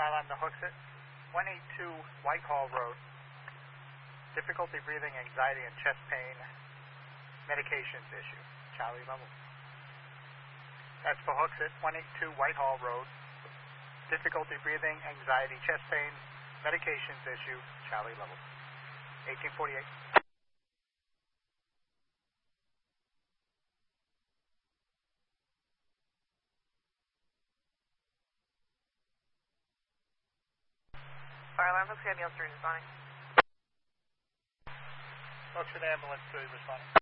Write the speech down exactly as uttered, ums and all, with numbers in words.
Fire alarm to Hooksett, one eighty-two Whitehall Road. Difficulty breathing, anxiety, and chest pain. Medications issue. Charlie level. That's for Hooksett, one eighty-two Whitehall Road. Difficulty breathing, anxiety, chest pain. Medications issue. Charlie level. eighteen forty-eight. Fire alarm, Hooksett ambulance three responding. Hooksett ambulance three responding.